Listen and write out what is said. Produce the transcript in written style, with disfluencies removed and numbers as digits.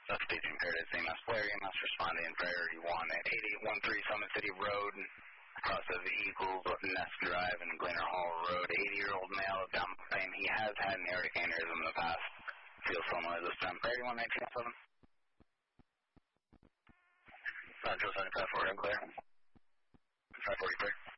That's staging Paradise EMS. Flare EMS responding priority 1 at 8813 Summit City Road, across of Eagles, Nest Drive, and Gleaner Hall Road. 80-year-old male of down pain. He has had an aortic aneurysm in the past. Feels similar this time. Priority 1 1907. Central 75 forward, I'm clear. 543.